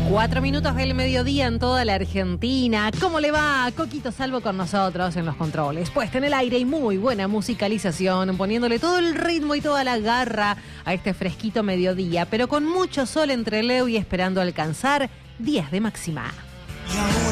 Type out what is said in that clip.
4 minutos del mediodía en toda la Argentina. ¿Cómo le va? Coquito Salvo con nosotros en los controles. Puesta en el aire y muy buena musicalización, poniéndole todo el ritmo y toda la garra a este fresquito mediodía, pero con mucho sol entre Leo y esperando alcanzar 10 de máxima.